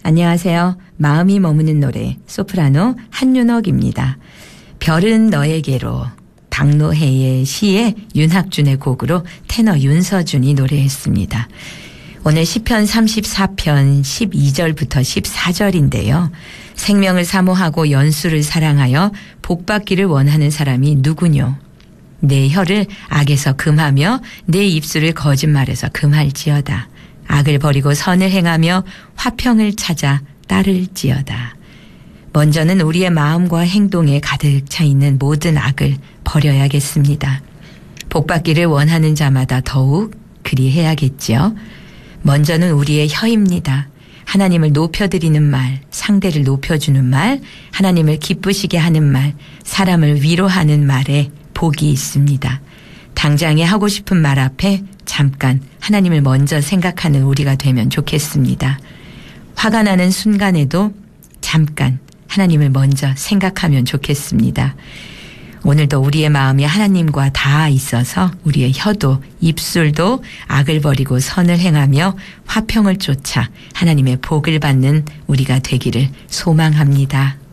안녕하세요. 마음이 머무는 노래 소프라노 한윤옥입니다. 별은 너에게로 박노해의 시에 윤학준의 곡으로 테너 윤서준이 노래했습니다. 오늘 시편 34편 12절부터 14절인데요. 생명을 사모하고 연수를 사랑하여 복받기를 원하는 사람이 누구뇨? 내 혀를 악에서 금하며 내 입술을 거짓말에서 금할지어다. 악을 버리고 선을 행하며 화평을 찾아 따를지어다. 먼저는 우리의 마음과 행동에 가득 차 있는 모든 악을 버려야겠습니다. 복받기를 원하는 자마다 더욱 그리해야겠지요. 먼저는 우리의 혀입니다. 하나님을 높여드리는 말, 상대를 높여주는 말, 하나님을 기쁘시게 하는 말, 사람을 위로하는 말에 복이 있습니다. 당장에 하고 싶은 말 앞에 잠깐 하나님을 먼저 생각하는 우리가 되면 좋겠습니다. 화가 나는 순간에도 잠깐 하나님을 먼저 생각하면 좋겠습니다. 오늘도 우리의 마음이 하나님과 닿아 있어서 우리의 혀도 입술도 악을 버리고 선을 행하며 화평을 쫓아 하나님의 복을 받는 우리가 되기를 소망합니다.